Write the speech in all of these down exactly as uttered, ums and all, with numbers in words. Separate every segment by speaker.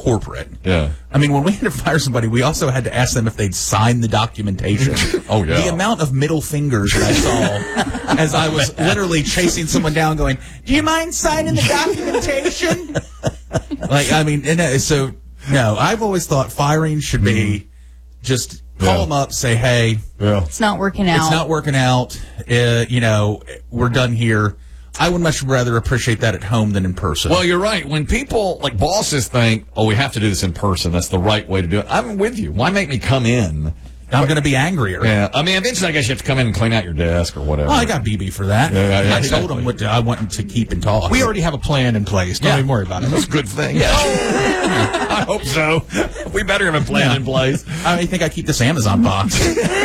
Speaker 1: corporate.
Speaker 2: Yeah.
Speaker 1: I mean, when we had to fire somebody, we also had to ask them if they'd sign the documentation.
Speaker 2: Oh, yeah.
Speaker 1: The amount of middle fingers that I saw as I was literally chasing someone down going, do you mind signing the documentation? Like, I mean, and, uh, so, no, I've always thought firing should be just call
Speaker 2: Yeah.
Speaker 1: them up, say, hey,
Speaker 2: Yeah.
Speaker 3: It's not working out.
Speaker 1: it's not working out. Uh, you know, we're done here. I would much rather appreciate that at home than in person.
Speaker 2: Well, you're right. When people, like bosses, think, oh, we have to do this in person, that's the right way to do it. I'm with you. Why make me come in?
Speaker 1: I'm going to be angrier.
Speaker 2: Yeah. I mean, eventually, I guess you have to come in and clean out your desk or whatever.
Speaker 1: Well, I got B B for that.
Speaker 2: Yeah, yeah, yeah,
Speaker 1: I
Speaker 2: exactly.
Speaker 1: told him what I want to keep and talk.
Speaker 4: We already have a plan in place. Don't
Speaker 1: Yeah.
Speaker 4: even worry about it.
Speaker 2: That's a good thing. Yeah. I hope so. We better have a plan
Speaker 1: Yeah.
Speaker 2: in place.
Speaker 1: I think I keep this Amazon box.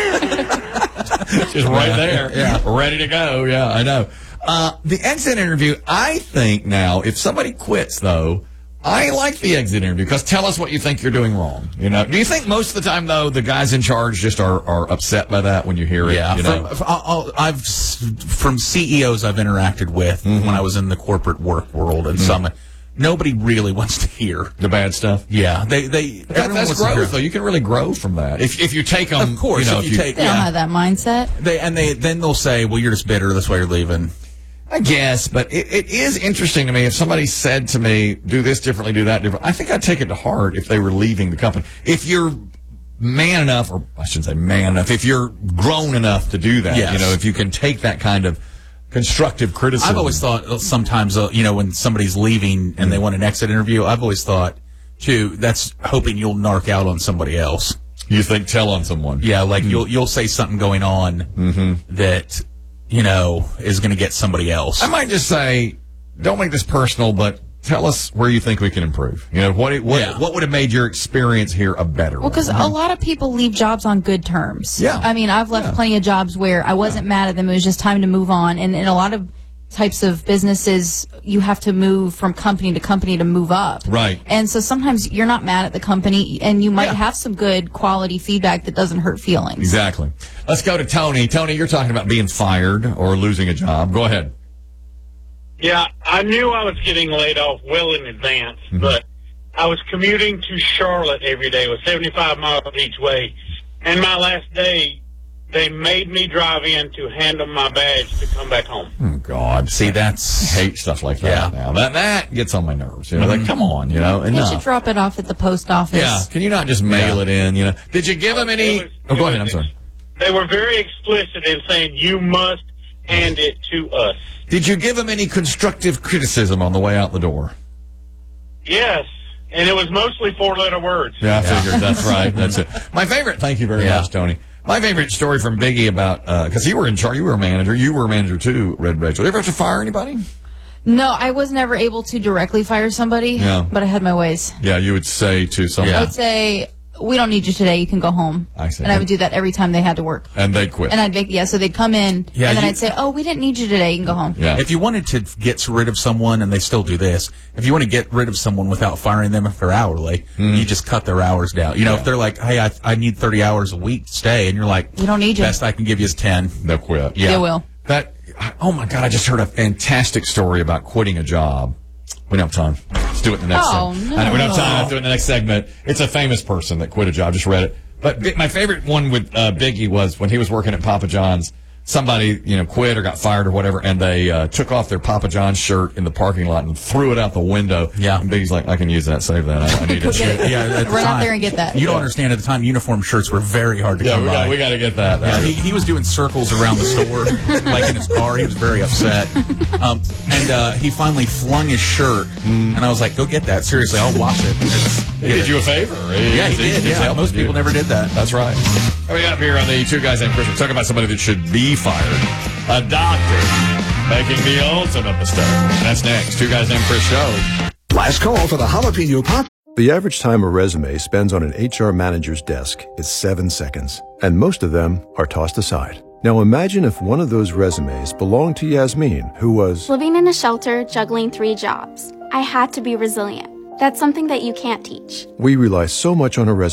Speaker 2: Just right there.
Speaker 1: Yeah.
Speaker 2: Ready to go. Yeah, I know. Uh, the exit interview, I think now, if somebody quits, though, I like the exit interview because tell us what you think you're doing wrong. You know, do you think most of the time, though, the guys in charge just are, are upset by that when you hear it?
Speaker 1: Yeah,
Speaker 2: You know?
Speaker 1: from, I'll, I've from C E Os I've interacted with
Speaker 2: Mm-hmm.
Speaker 1: when I was in the corporate work world, and some nobody really wants to hear
Speaker 2: The bad stuff.
Speaker 1: Yeah, they they
Speaker 2: That,
Speaker 1: everyone
Speaker 2: that's
Speaker 1: wants to hear-
Speaker 2: growth, though. You can really grow from that if if you take them.
Speaker 1: Of course,
Speaker 2: you know,
Speaker 1: if you take
Speaker 3: They don't
Speaker 1: yeah,
Speaker 3: have that mindset.
Speaker 1: they and they then they'll say, "Well, you're just bitter. That's why you're leaving."
Speaker 2: I guess, but it, it is interesting to me if somebody said to me, do this differently, do that differently. I think I'd take it to heart if they were leaving the company. If you're man enough, or I shouldn't say man enough, if you're grown enough to do that,
Speaker 1: Yes.
Speaker 2: you know, if you can take that kind of constructive criticism.
Speaker 1: I've always thought uh, sometimes, uh, you know, when somebody's leaving and they want an exit interview, I've always thought, too, that's hoping you'll narc out on somebody else.
Speaker 2: You think tell on someone.
Speaker 1: Yeah, like you'll you'll say something going on that, you know, is going to get somebody else.
Speaker 2: I might just say, don't make this personal, but tell us where you think we can improve. You know, what it, what,
Speaker 1: Yeah.
Speaker 2: what would have made your experience here a better
Speaker 3: Well, because
Speaker 2: one?
Speaker 3: a lot of people leave jobs on good terms.
Speaker 2: Yeah.
Speaker 3: I mean, I've left
Speaker 2: Yeah.
Speaker 3: plenty of jobs where I wasn't mad at them. It was just time to move on. And in a lot of types of businesses, you have to move from company to company to move up.
Speaker 2: Right.
Speaker 3: And so sometimes you're not mad at the company, and you might
Speaker 2: Yeah.
Speaker 3: have some good quality feedback that doesn't hurt feelings.
Speaker 2: Exactly. Let's go to Tony. Tony, you're talking about being fired or losing a job. Go ahead.
Speaker 5: Yeah, I knew I was getting laid off well in advance,
Speaker 2: Mm-hmm.
Speaker 5: but I was commuting to Charlotte every day. It was seventy-five miles each way. And my last day, they made me drive in to hand them my badge to come back home.
Speaker 2: Oh, God.
Speaker 1: See,
Speaker 2: I
Speaker 1: that's
Speaker 2: hate stuff like that
Speaker 1: Yeah.
Speaker 2: now. That that gets on my nerves. You know, like, come on, you know,
Speaker 3: You should
Speaker 2: enough.
Speaker 3: drop it off at the post office.
Speaker 2: Yeah. Can you not just mail
Speaker 1: Yeah.
Speaker 2: it in, you know? Did you give them any...
Speaker 5: It was-
Speaker 2: oh, go
Speaker 5: it
Speaker 2: ahead. I'm
Speaker 5: was-
Speaker 2: sorry.
Speaker 5: They were very explicit in saying, you must hand it to us.
Speaker 2: Did you give them any constructive criticism on the way out the door?
Speaker 5: Yes, and it was mostly four-letter words.
Speaker 2: Yeah, I figured. That's right. That's it. My favorite... Thank you very
Speaker 1: Yeah.
Speaker 2: much, Tony. My favorite story from Biggie about... Because you were in charge. You were a manager. You were a manager, too, Red Rachel. Did you ever have to fire anybody?
Speaker 3: No, I was never able to directly fire somebody,
Speaker 2: Yeah.
Speaker 3: but I had my ways.
Speaker 2: Yeah, you would say to someone...
Speaker 3: I would say, we don't need you today. You can go home.
Speaker 2: I see.
Speaker 3: And I would do that every time they had to work.
Speaker 2: And they'd quit.
Speaker 3: And I'd make, yeah, so they'd come in,
Speaker 1: Yeah,
Speaker 3: and then
Speaker 1: you-
Speaker 3: I'd say, oh, we didn't need you today. You can go home.
Speaker 2: yeah.
Speaker 1: If you wanted to get rid of someone, and they still do this, if you want to get rid of someone without firing them if they're hourly, you just cut their hours down. You know, if they're like, hey, I, I need thirty hours a week to stay, and you're like,
Speaker 3: We don't need you.
Speaker 1: best I can give you is ten.
Speaker 2: They'll quit.
Speaker 1: Yeah.
Speaker 3: They will.
Speaker 2: That, oh my God, I just heard a fantastic story about quitting a job. We don't have time. Let's do it in the next
Speaker 3: Oh,
Speaker 2: segment.
Speaker 3: no.
Speaker 2: I know we don't have time. Let's do it in the next segment. It's a famous person that quit a job. Just read it. But bi- my favorite one with uh, Biggie was when he was working at Papa John's. Somebody, you know, quit or got fired or whatever, and they uh, took off their Papa John's shirt in the parking lot and threw it out the window.
Speaker 1: Yeah.
Speaker 2: And Biggie's like, I can use that. Save that. I, I need it.
Speaker 1: Yeah, at the
Speaker 3: Run out
Speaker 1: time-
Speaker 3: there and get that.
Speaker 1: You don't understand. At the time, uniform shirts were very hard to
Speaker 2: Yeah,
Speaker 1: come
Speaker 2: we
Speaker 1: by.
Speaker 2: got, we got to get that.
Speaker 1: Yeah, he, he was doing circles around the store, like in his car. He was very upset. Um, and uh, he finally flung his shirt, and I was like, go get that. Seriously, I'll wash it.
Speaker 2: He did you a favor.
Speaker 1: Yeah, he did. Yeah,
Speaker 2: helped
Speaker 1: most
Speaker 2: you.
Speaker 1: people never did that.
Speaker 2: That's right. Coming up here on the Two Guys Named Chris, we're talking about somebody that should be fired. A doctor making the ultimate mistake. That's next. Two Guys Named Chris show.
Speaker 6: Last call for the jalapeno pop.
Speaker 7: The average time a resume spends on an H R manager's desk is seven seconds, and most of them are tossed aside. Now imagine if one of those resumes belonged to Yasmin, who was
Speaker 8: Living in a shelter, juggling three jobs. I had to be resilient. That's something that you can't teach.
Speaker 7: We rely so much on a resume,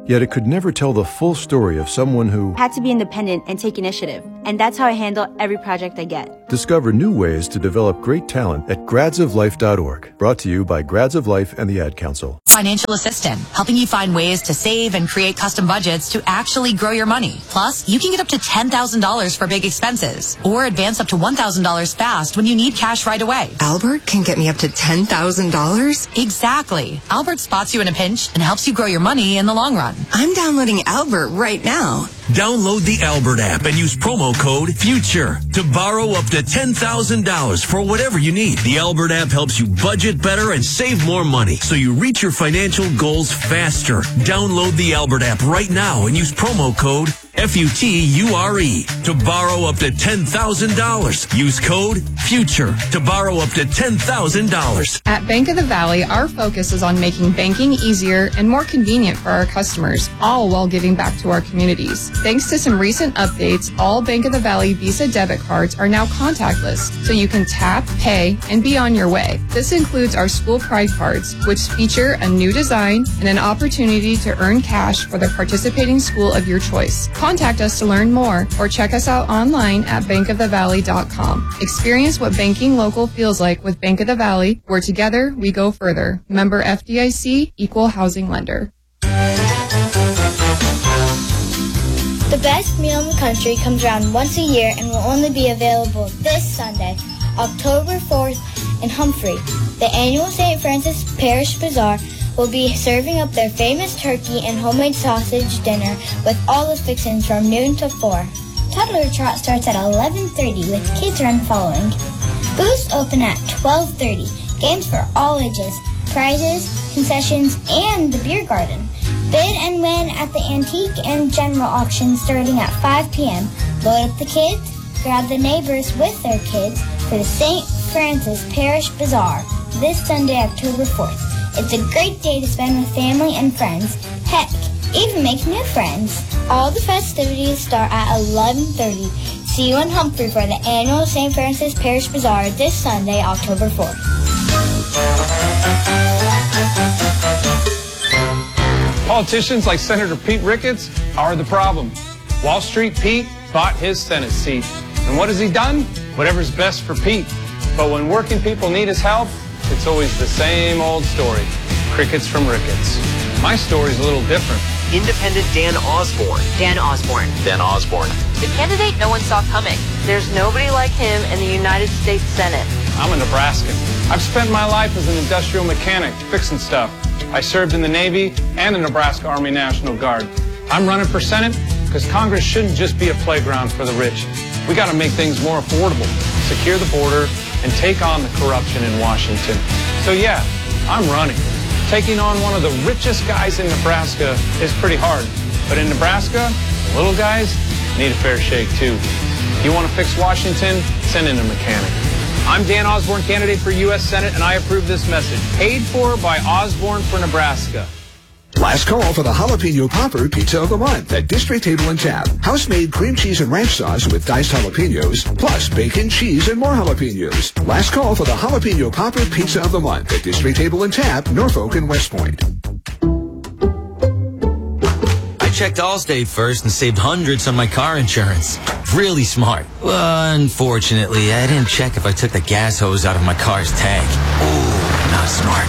Speaker 7: Yet it could never tell the full story of someone who
Speaker 4: had to be independent and take initiative. And that's how I handle every project I get.
Speaker 7: Discover new ways to develop great talent at grads of life dot org. Brought to you by Grads of Life and the Ad Council.
Speaker 9: Financial assistant, helping you find ways to save and create custom budgets to actually grow your money. Plus, you can get up to ten thousand dollars for big expenses or advance up to one thousand dollars fast when you need cash right away.
Speaker 10: Albert can get me up to ten thousand dollars?
Speaker 9: Exactly. Albert spots you in a pinch and helps you grow your money in the long run.
Speaker 10: I'm downloading Albert right now.
Speaker 11: Download the Albert app and use promo code FUTURE to borrow up to ten thousand dollars for whatever you need. The Albert app helps you budget better and save more money so you reach your financial goals faster. Download the Albert app right now and use promo code F U T U R E to borrow up to ten thousand dollars. Use code FUTURE to borrow up to ten thousand dollars.
Speaker 12: At Bank of the Valley, our focus is on making banking easier and more convenient for our customers, all while giving back to our communities. Thanks to some recent updates, all Bank of the Valley Visa debit cards are now contactless, so you can tap, pay, and be on your way. This includes our School Pride cards, which feature a new design and an opportunity to earn cash for the participating school of your choice. Contact us to learn more or check us out online at bank of the valley dot com. Experience what banking local feels like with Bank of the Valley, where together we go further. Member F D I C, Equal Housing Lender.
Speaker 13: The best meal in the country comes around once a year and will only be available this Sunday, October fourth, in Humphrey. The annual Saint Francis Parish Bazaar will be serving up their famous turkey and homemade sausage dinner with all the fixings from noon to four. Toddler Trot starts at eleven thirty with Kids Run following. Booths open at twelve thirty. Games for all ages, prizes, concessions, and the beer garden. Bid and win at the antique and general auction starting at five p.m. Load up the kids, grab the neighbors with their kids for the Saint Francis Parish Bazaar this Sunday, October fourth. It's a great day to spend with family and friends. Heck, even make new friends. All the festivities start at eleven thirty. See you in Humphrey for the annual Saint Francis Parish Bazaar this Sunday, October fourth.
Speaker 14: Politicians like Senator Pete Ricketts are the problem. Wall Street Pete bought his Senate seat. And what has he done? Whatever's best for Pete. But when working people need his help, it's always the same old story. Crickets from Ricketts. My story's a little different.
Speaker 15: Independent Dan Osborne.
Speaker 16: Dan Osborne.
Speaker 15: Dan Osborne.
Speaker 16: The candidate no one saw coming. There's nobody like him in the United States Senate.
Speaker 14: I'm a Nebraskan. I've spent my life as an industrial mechanic, fixing stuff. I served in the Navy and the Nebraska Army National Guard. I'm running for Senate because Congress shouldn't just be a playground for the rich. We got to make things more affordable, secure the border, and take on the corruption in Washington. So yeah, I'm running. Taking on one of the richest guys in Nebraska is pretty hard. But in Nebraska, the little guys need a fair shake too. If you want to fix Washington, send in a mechanic. I'm Dan Osborne, candidate for U S Senate, and I approve this message. Paid for by Osborne for Nebraska.
Speaker 6: Last call for the Jalapeno Popper Pizza of the Month at District Table and Tap. House-made cream cheese and ranch sauce with diced jalapenos, plus bacon, cheese, and more jalapenos. Last call for the Jalapeno Popper Pizza of the Month at District Table and Tap, Norfolk and West Point.
Speaker 17: I checked Allstate first and saved hundreds on my car insurance. Really smart. Well, unfortunately, I didn't check if I took the gas hose out of my car's tank. Ooh, not smart.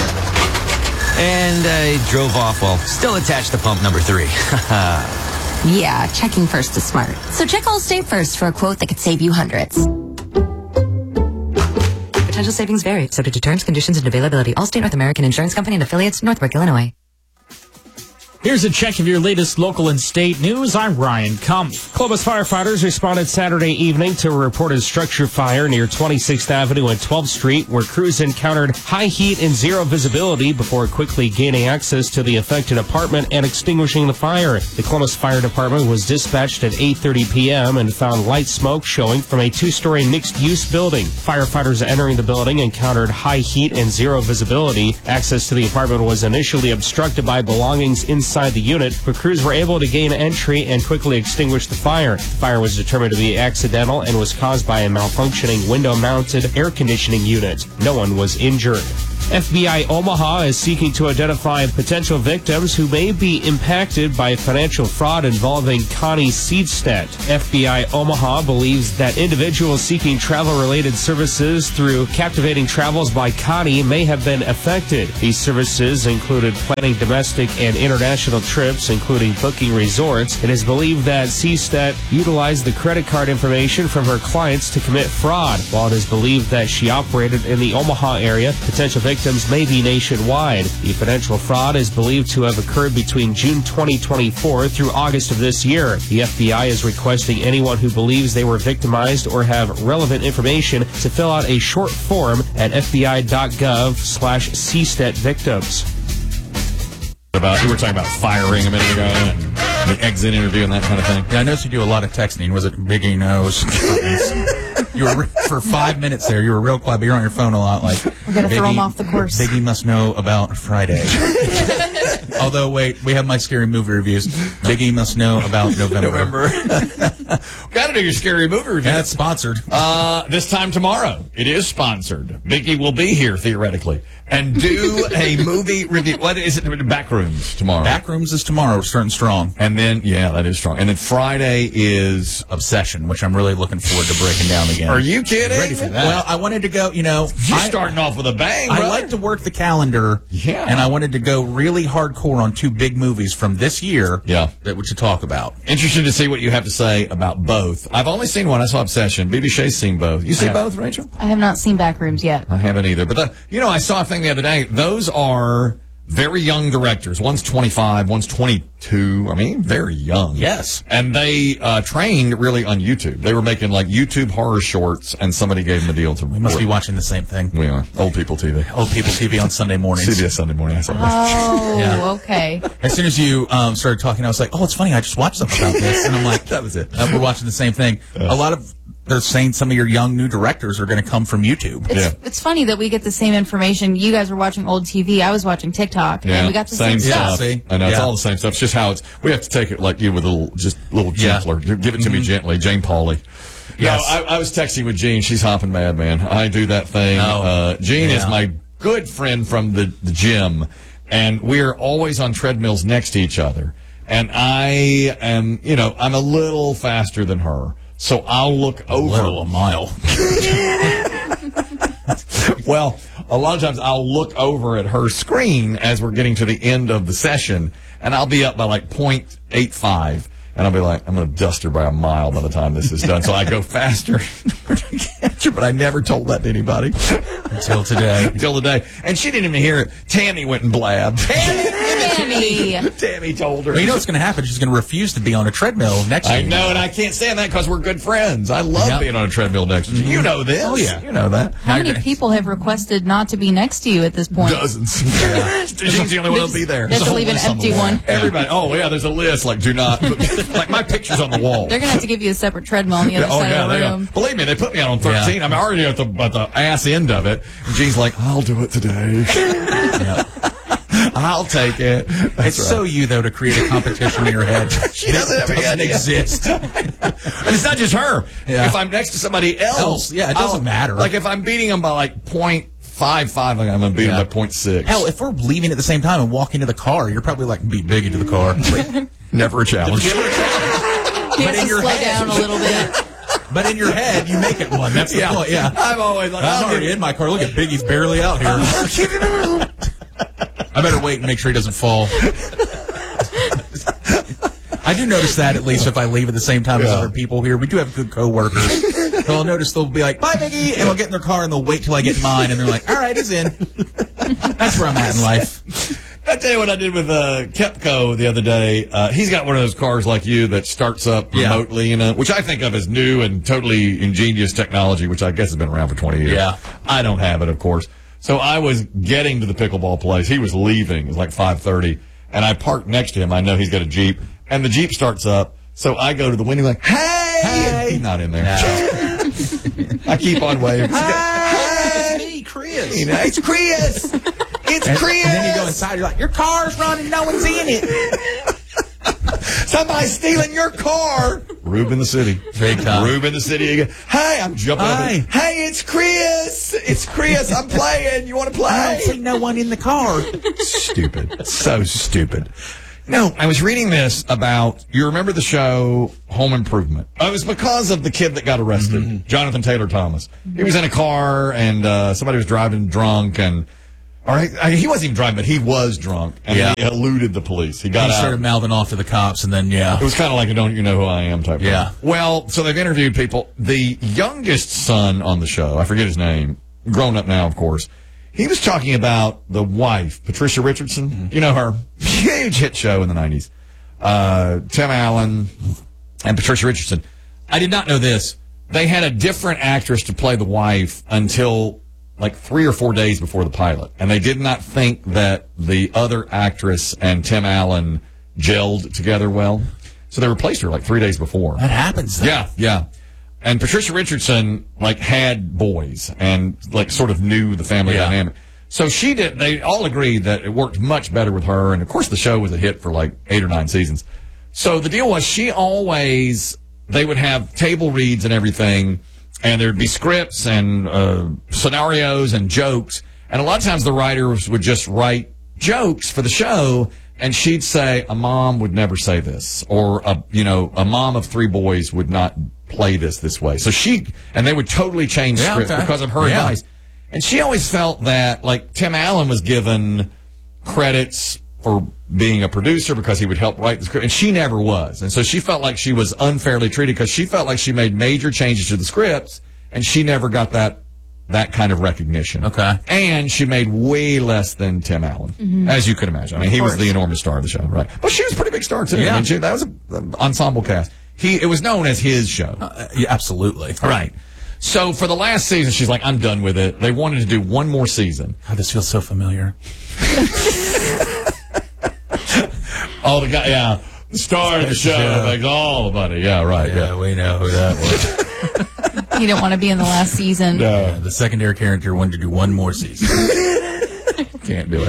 Speaker 17: And I drove off while still attached to pump number three.
Speaker 10: Yeah, checking first is smart. So check Allstate first for a quote that could save you hundreds. Potential savings vary, subject to terms, conditions, and availability. Allstate North American Insurance Company and affiliates, Northbrook, Illinois.
Speaker 18: Here's a check of your latest local and state news. I'm Ryan Kumpf. Columbus firefighters responded Saturday evening to a reported structure fire near twenty-sixth Avenue and twelfth Street, where crews encountered high heat and zero visibility before quickly gaining access to the affected apartment and extinguishing the fire. The Columbus Fire Department was dispatched at eight thirty p.m. and found light smoke showing from a two-story mixed-use building. Firefighters entering the building encountered high heat and zero visibility. Access to the apartment was initially obstructed by belongings inside the unit, but crews were able to gain entry and quickly extinguish the fire. The fire was determined to be accidental and was caused by a malfunctioning window-mounted air conditioning unit. No one was injured. F B I Omaha is seeking to identify potential victims who may be impacted by financial fraud involving Connie Seedstedt. F B I Omaha believes that individuals seeking travel-related services through Captivating Travels by Connie may have been affected. These services included planning domestic and international trips, including booking resorts. It is believed that Seedstedt utilized the credit card information from her clients to commit fraud. While it is believed that she operated in the Omaha area, potential victims Victims may be nationwide. The financial fraud is believed to have occurred between June twenty twenty-four through August of this year. The F B I is requesting anyone who believes they were victimized or have relevant information to fill out a short form at fbi.gov slash Seedstedt victims.
Speaker 2: About you were talking about firing a minute ago and the exit interview and that kind of thing.
Speaker 1: Yeah, I noticed you do a lot of texting. Was it Biggie knows? You were for five minutes there. You were real quiet, but you're on your phone a lot. Like
Speaker 3: we're gonna throw him off the course.
Speaker 1: Biggie must know about Friday. Although, wait, we have my scary movie reviews. Biggie must know about November.
Speaker 2: November. Got to do your scary movie review.
Speaker 1: Yeah, it's sponsored.
Speaker 2: Uh, this time tomorrow, it is sponsored. Biggie will be here theoretically and do a movie review. What is it? Backrooms tomorrow.
Speaker 1: Backrooms is tomorrow. We're starting strong.
Speaker 2: And then, yeah, that is strong. And then Friday is
Speaker 1: Obsession, which I'm really looking forward to breaking down again.
Speaker 2: Are you kidding?
Speaker 1: Ready for that? Well, I wanted to go, you know.
Speaker 2: You're
Speaker 1: I,
Speaker 2: starting off with a bang,
Speaker 1: I
Speaker 2: brother.
Speaker 1: like to work the calendar.
Speaker 2: Yeah.
Speaker 1: And I wanted to go really hardcore on two big movies from this year.
Speaker 2: Yeah.
Speaker 1: That we should talk about.
Speaker 2: Interested to see what you have to say about both. I've only seen one. I saw Obsession. B B Shay's seen both. You see both, Rachel?
Speaker 3: I have not seen Backrooms yet.
Speaker 2: I haven't either. But, the, you know, I saw a thing the other day. Those are very young directors. One's twenty-five, one's twenty-two. I mean, very young.
Speaker 1: Yes.
Speaker 2: And they uh, trained really on YouTube. They were making like YouTube horror shorts, and somebody gave them the deal to.
Speaker 1: We must be watching the same thing.
Speaker 2: We are. Old People T V.
Speaker 1: Old People T V on Sunday mornings.
Speaker 2: C B S Sunday morning. I saw that.
Speaker 3: Oh,
Speaker 1: Yeah.
Speaker 3: okay.
Speaker 1: As soon as you um, started talking, I was like, oh, it's funny. I just watched something about this. And I'm like,
Speaker 2: That was it.
Speaker 1: uh, we're watching the same thing.
Speaker 2: Yeah.
Speaker 1: A lot of, they're saying some of your young new directors are going to come from YouTube.
Speaker 3: It's,
Speaker 2: Yeah.
Speaker 3: it's funny that we get the same information. You guys were watching old T V. I was watching TikTok.
Speaker 2: Yeah,
Speaker 3: And we got the same,
Speaker 2: same
Speaker 3: stuff.
Speaker 1: See?
Speaker 2: I know it's
Speaker 1: Yeah.
Speaker 2: all the same stuff. It's just how it's. We have to take it like you with a little, just a little
Speaker 1: Yeah.
Speaker 2: gentler. Give it to me gently, Jane Pauley.
Speaker 1: Yes.
Speaker 2: No, I, I was texting with Jean. She's hopping mad, man. I do that thing.
Speaker 1: Oh.
Speaker 2: Uh, Jean is
Speaker 1: Yeah.
Speaker 2: my good friend from the, the gym, and we're always on treadmills next to each other. And I am, you know, I'm a little faster than her. So I'll look over.
Speaker 1: Little, a mile.
Speaker 2: Well, a lot of times I'll look over at her screen as we're getting to the end of the session, and I'll be up by like point eight five, and I'll be like, I'm going to dust her by a mile by the time this is done. So I go faster to catch her, but I never told that to anybody.
Speaker 1: Until today.
Speaker 2: Until today. And she didn't even hear it. Tammy went and blabbed.
Speaker 3: Tammy.
Speaker 2: Tammy told her.
Speaker 1: Well, you know what's going to happen? She's going to refuse to be on a treadmill next to
Speaker 2: I
Speaker 1: you.
Speaker 2: know, and I can't stand that because we're good friends. I love
Speaker 1: Yep.
Speaker 2: being on a treadmill next to you. You know this.
Speaker 1: Oh, yeah.
Speaker 2: You know that.
Speaker 3: How many people have requested not to be next to you at this point?
Speaker 2: Dozens. Jean's the only one that'll be there.
Speaker 3: They have to leave an empty one.
Speaker 2: Everybody. Oh, yeah, there's a list. Like, do not. Like, my picture's on the wall.
Speaker 3: They're going to have to give you a separate treadmill on the other
Speaker 2: Oh,
Speaker 3: side
Speaker 2: yeah,
Speaker 3: of the
Speaker 2: they are.
Speaker 3: room.
Speaker 2: Believe me, they put me out on thirteen. I'm already at the, at the ass end of it. And Jean's like, I'll do it today. I'll take it. That's
Speaker 1: It's
Speaker 2: right.
Speaker 1: so you, though, to create a competition in your head.
Speaker 2: She doesn't have any
Speaker 1: doesn't
Speaker 2: idea.
Speaker 1: exist.
Speaker 2: And it's not just her.
Speaker 1: Yeah.
Speaker 2: If I'm next to somebody else,
Speaker 1: Else, yeah, it doesn't
Speaker 2: I'll-
Speaker 1: matter.
Speaker 2: Like if I'm beating them by like point five five, like I'm gonna beat
Speaker 1: Yeah.
Speaker 2: them by point six.
Speaker 1: Hell, if we're leaving at the same time and walking to the car, you're probably like, beat Biggie to the car. Like,
Speaker 2: never a challenge.
Speaker 3: You
Speaker 1: But
Speaker 3: have
Speaker 1: in
Speaker 3: to
Speaker 1: your
Speaker 3: slow
Speaker 1: head-
Speaker 3: down a little bit.
Speaker 1: But in your head, you make it one. That's the
Speaker 2: Yeah.
Speaker 1: point. Yeah.
Speaker 2: I'm always like,
Speaker 1: I'm
Speaker 2: I'll
Speaker 1: already
Speaker 2: give-
Speaker 1: in my car. Look at Biggie's barely out here. I better wait and make sure he doesn't fall. I do notice that, at least, if I leave at the same time as
Speaker 2: Yeah.
Speaker 1: other people here. We do have good coworkers. So I'll notice they'll be like, bye, Biggie, and they'll get in their car and they'll wait till I get in mine, and they're like, all right, it's in. That's where I'm at in life.
Speaker 2: I tell you what I did with uh, Kepco the other day. Uh, he's got one of those cars like you that starts up
Speaker 1: Yeah.
Speaker 2: remotely, you know, which I think of as new and totally ingenious technology, which I guess has been around for twenty years.
Speaker 1: Yeah.
Speaker 2: I don't have it, of course. So I was getting to the pickleball place. He was leaving. It was like five thirty. And I parked next to him. I know he's got a Jeep. And the Jeep starts up. So I go to the window like, hey!
Speaker 1: Hey!
Speaker 2: He's not in there.
Speaker 1: No.
Speaker 2: I keep on waving.
Speaker 1: Hey, it's me, Chris.
Speaker 2: You know, it's Chris. It's
Speaker 1: And,
Speaker 2: Chris.
Speaker 1: and then you go inside, you're like, your car's running, no one's in it.
Speaker 2: Somebody's stealing your car. Rube in the city.
Speaker 1: Big time.
Speaker 2: Rube in the city again. Hey, I'm jumping up.
Speaker 1: Hi.
Speaker 2: and- Hey, it's Chris. It's Chris. I'm playing. You want to play?
Speaker 1: I don't see no one in the car.
Speaker 2: Stupid. So stupid. No, I was reading this about, you remember the show Home Improvement? Oh, it was because of the kid that got arrested,
Speaker 1: Mm-hmm.
Speaker 2: Jonathan Taylor Thomas. He was in a car and uh, somebody was driving drunk and, or he, I, he wasn't even driving, but he was drunk and
Speaker 1: Yeah.
Speaker 2: he eluded the police. He got
Speaker 1: He
Speaker 2: out.
Speaker 1: started mouthing off to the cops, and then, yeah.
Speaker 2: It was kind of like a don't you know who I am type
Speaker 1: Yeah.
Speaker 2: thing. Well, so they've interviewed people. The youngest son on the show, I forget his name, grown up now, of course. He was talking about the wife, Patricia Richardson.
Speaker 1: Mm-hmm.
Speaker 2: You know her. Huge hit show in the nineties. Uh, Tim Allen and Patricia Richardson. I did not know this. They had a different actress to play the wife until like three or four days before the pilot. And they did not think that the other actress and Tim Allen gelled together well. So they replaced her like three days before.
Speaker 1: That happens, though.
Speaker 2: Yeah, yeah. And Patricia Richardson, like, had boys and, like, sort of knew the family
Speaker 1: Yeah.
Speaker 2: dynamic. So she did, they all agreed that it worked much better with her. And, of course, the show was a hit for, like, eight or nine seasons. So the deal was she always, they would have table reads and everything, and there'd be scripts and uh, scenarios and jokes. And a lot of times the writers would just write jokes for the show, and she'd say, a mom would never say this, or, a, you know, a mom of three boys would not play this this way. So she, and they would totally change
Speaker 1: Yeah,
Speaker 2: scripts
Speaker 1: okay.
Speaker 2: because of her
Speaker 1: Yeah.
Speaker 2: advice. And she always felt that, like, Tim Allen was given credits for being a producer because he would help write the script, and she never was. And so she felt like she was unfairly treated because she felt like she made major changes to the scripts, and she never got that that kind of recognition.
Speaker 1: Okay.
Speaker 2: And she made way less than Tim Allen,
Speaker 1: Mhm.
Speaker 2: as you could imagine. I mean,
Speaker 1: Of
Speaker 2: he was
Speaker 1: course.
Speaker 2: the enormous star of the show, right? But she was a pretty big star, too.
Speaker 1: Yeah.
Speaker 2: I mean, she, that was an ensemble cast. He, it was known as his show.
Speaker 1: Uh, yeah, absolutely.
Speaker 2: Right. So for the last season, she's like, I'm done with it. They wanted to do one more season.
Speaker 1: Oh, this feels so familiar.
Speaker 2: Oh, the guy, yeah. The star of the show
Speaker 1: Yeah.
Speaker 2: makes all the money. Yeah, right. Yeah,
Speaker 1: Yeah, we know who that was.
Speaker 3: You didn't want to be in the last season.
Speaker 1: Yeah, the secondary character wanted to do one more season.
Speaker 2: Can't do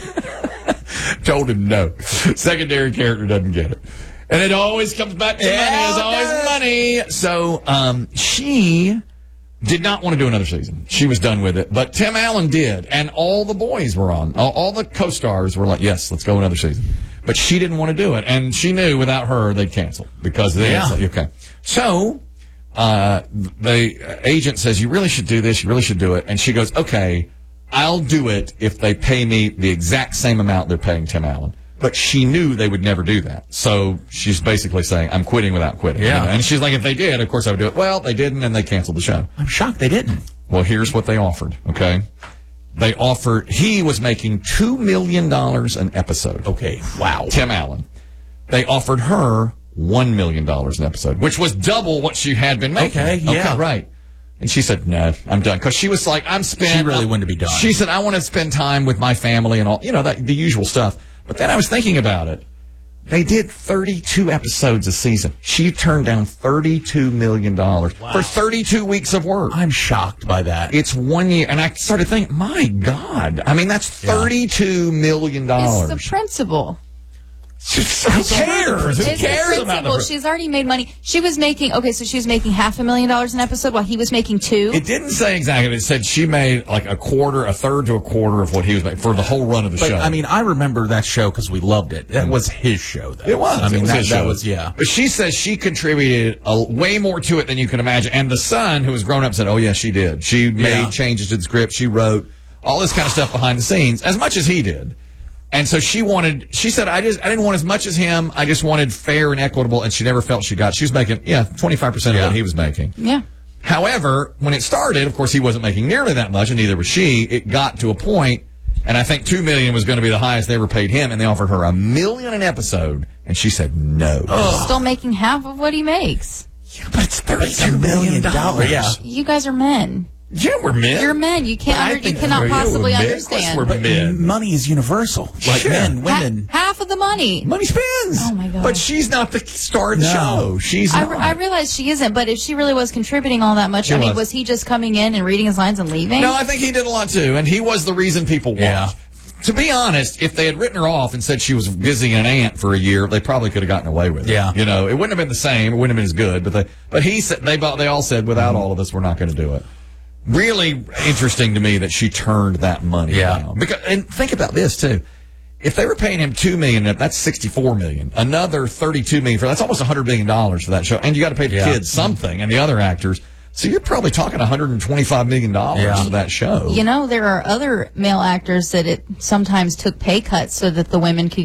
Speaker 2: it. Told him no. Secondary character doesn't get it. And it always comes back to money. It's always money. So um, she did not want to do another season. She was done with it. But Tim Allen did. And all the boys were on. All, all the co-stars were like, yes, let's go another season. But she didn't want to do it. And she knew without her, they'd cancel. Because they
Speaker 1: Yeah.
Speaker 2: okay. So uh, the agent says, you really should do this. You really should do it. And she goes, okay, I'll do it if they pay me the exact same amount they're paying Tim Allen. But she knew they would never do that. So she's basically saying, I'm quitting without quitting.
Speaker 1: Yeah.
Speaker 2: You know? And she's like, if they did, of course I would do it. Well, they didn't, and they canceled the show.
Speaker 1: I'm shocked they didn't.
Speaker 2: Well, here's what they offered, okay? They offered, he was making two million dollars an episode.
Speaker 1: Okay, wow.
Speaker 2: Tim Allen. They offered her one million dollars an episode, which was double what she had been making.
Speaker 1: Okay, yeah.
Speaker 2: Okay, right. And she said, no, I'm done. Because she was like, I'm spending.
Speaker 1: She really wanted to be done.
Speaker 2: She said, I want to spend time with my family and all, you know, that, the usual stuff. But then I was thinking about it. They did thirty-two episodes a season. She turned down thirty-two million dollars for thirty-two weeks of work.
Speaker 1: I'm shocked by that.
Speaker 2: It's one year. And I started thinking, my God. I mean, that's thirty-two million dollars.
Speaker 3: It's the principal.
Speaker 2: Who cares? Who
Speaker 3: It's
Speaker 2: cares
Speaker 3: the
Speaker 2: about
Speaker 3: principal.
Speaker 2: the
Speaker 3: She's already made money. She was making, okay, so she was making half a million dollars an episode while he was making two.
Speaker 2: It didn't say exactly. It said she made like a quarter, a third to a quarter of what he was making for the whole run of the
Speaker 1: But,
Speaker 2: show.
Speaker 1: I mean, I remember that show because we loved it. That was his show, though.
Speaker 2: It was.
Speaker 1: I mean,
Speaker 2: it was
Speaker 1: that,
Speaker 2: his
Speaker 1: that
Speaker 2: show.
Speaker 1: was, yeah.
Speaker 2: But she says she contributed a, way more to it than you can imagine. And the son, who was grown up, said, oh, yeah, she did. She made
Speaker 1: Yeah.
Speaker 2: changes to the script. She wrote all this kind of stuff behind the scenes, as much as he did. And so she wanted, she said, I just, I didn't want as much as him. I just wanted fair and equitable. And she never felt she got, she was making, yeah, twenty-five percent of
Speaker 1: Yeah.
Speaker 2: what he was making.
Speaker 3: Yeah.
Speaker 2: However, when it started, of course, he wasn't making nearly that much, and neither was she. It got to a point, and I think two million was going to be the highest they ever paid him, and they offered her a million an episode, and she said no.
Speaker 3: She's still making half of what he makes.
Speaker 2: But it's thirty-two million dollars.
Speaker 1: Yeah.
Speaker 3: You guys are men.
Speaker 2: Yeah, we're men.
Speaker 3: You're men. You can't.
Speaker 2: I
Speaker 3: Under, you
Speaker 2: think
Speaker 3: cannot
Speaker 2: we're-
Speaker 3: possibly
Speaker 2: we're men. Of course
Speaker 3: understand.
Speaker 2: we're
Speaker 1: But
Speaker 2: men.
Speaker 1: money is universal. Like
Speaker 2: Sure.
Speaker 1: men,
Speaker 3: Ha-
Speaker 1: women.
Speaker 3: half of the money.
Speaker 2: Money spends.
Speaker 3: Oh, my God.
Speaker 2: But she's not the star of the
Speaker 1: No.
Speaker 2: show. She's
Speaker 3: I,
Speaker 2: not.
Speaker 3: I realize she isn't, but if she really was contributing all that much,
Speaker 2: She
Speaker 3: I mean,
Speaker 2: was.
Speaker 3: was he just coming in and reading his lines and leaving?
Speaker 2: No, I think he did a lot too, and he was the reason people watched.
Speaker 1: Yeah.
Speaker 2: to be honest, if they had written her off and said she was visiting an aunt for a year, they probably could have gotten away with it.
Speaker 1: Yeah.
Speaker 2: You know, it wouldn't have been the same. It wouldn't have been as good. But they, but he said they they all said without mm-hmm. all of us, we're not going to do it. Really interesting to me that she turned that money
Speaker 1: yeah.
Speaker 2: down. Because and think about this too. If they were paying him two million dollars, that's sixty-four million dollars. Another thirty-two million dollars for that's almost one hundred million dollars for that show. And you got to pay the
Speaker 1: yeah.
Speaker 2: kids something and the other actors. So you're probably talking one hundred twenty-five million dollars
Speaker 1: yeah.
Speaker 2: for that show.
Speaker 3: You know, there are other male actors that it sometimes took pay cuts so that the women could